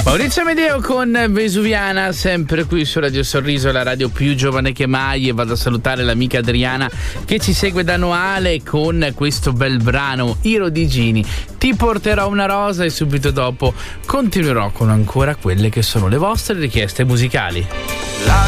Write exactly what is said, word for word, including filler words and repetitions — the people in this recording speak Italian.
Maurizio Amedeo con Vesuviana, sempre qui su Radio Sorriso, la radio più giovane che mai, e vado a salutare l'amica Adriana che ci segue da Noale con questo bel brano Iro di Gini. Ti porterò una rosa e subito dopo continuerò con ancora quelle che sono le vostre richieste musicali. La